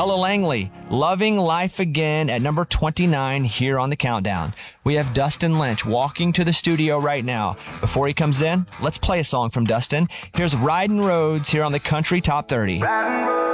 Ella Langley, Loving Life Again at number 29 here on the countdown. We have Dustin Lynch walking to the studio right now. Before he comes in, let's play a song from Dustin. Here's Riding Roads here on the Country Top 30. Riding roads.